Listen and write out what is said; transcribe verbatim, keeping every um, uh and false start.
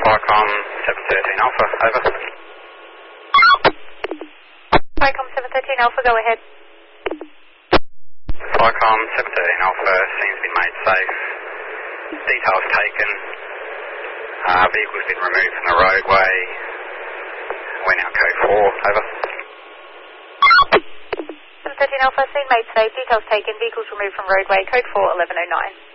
Flycom seven thirteen Alpha, over. Flycom seven thirteen Alpha, go ahead. Flycom seven thirteen Alpha, seems been made safe. Details taken. Uh, vehicle's been removed from the roadway. We're now code four, over. seven thirteen Alpha, scene made safe. Details taken. Vehicles removed from roadway. Code four, eleven oh nine.